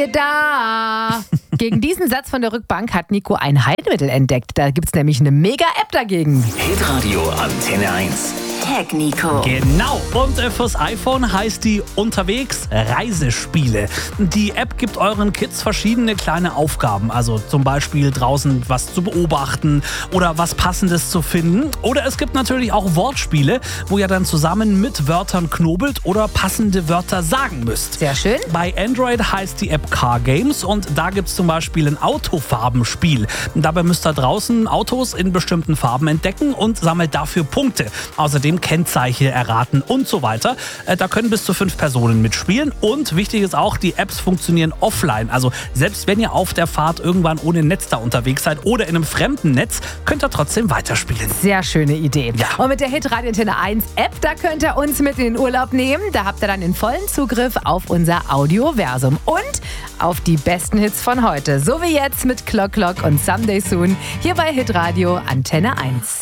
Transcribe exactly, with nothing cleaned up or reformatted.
Da. Gegen diesen Satz von der Rückbank hat Nico ein Heilmittel entdeckt. Da gibt es nämlich eine Mega-App dagegen. Hitradio Antenne eins. Tag Nico. Genau. Und äh, fürs iPhone heißt die Unterwegs Reisespiele. Die App gibt euren Kids verschiedene kleine Aufgaben. Also zum Beispiel draußen was zu beobachten oder was Passendes zu finden. Oder es gibt natürlich auch Wortspiele, wo ihr dann zusammen mit Wörtern knobelt oder passende Wörter sagen müsst. Sehr schön. Bei Android heißt die App Car Games und da gibt es zum Beispiel ein Autofarbenspiel. Dabei müsst ihr draußen Autos in bestimmten Farben entdecken und sammelt dafür Punkte. Außerdem Kennzeichen erraten und so weiter. Da können bis zu fünf Personen mitspielen und wichtig ist auch, die Apps funktionieren offline. Also selbst wenn ihr auf der Fahrt irgendwann ohne Netz da unterwegs seid oder in einem fremden Netz, könnt ihr trotzdem weiterspielen. Sehr schöne Idee. Ja. Und mit der Hitradio Antenne eins App, da könnt ihr uns mit in den Urlaub nehmen. Da habt ihr dann den vollen Zugriff auf unser Audioversum und auf die besten Hits von heute. So wie jetzt mit Clock Clock und Someday Soon hier bei Hitradio Antenne eins.